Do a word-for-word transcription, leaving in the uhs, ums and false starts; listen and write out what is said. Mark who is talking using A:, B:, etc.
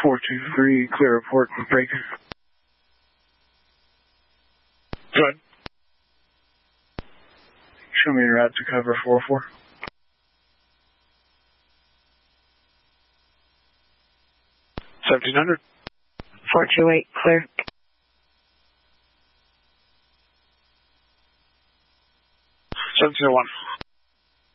A: four two three, clear report for breaker. Good. Show me your route to cover four four. seventeen hundred.
B: four two eight, clear.
A: seventeen oh one.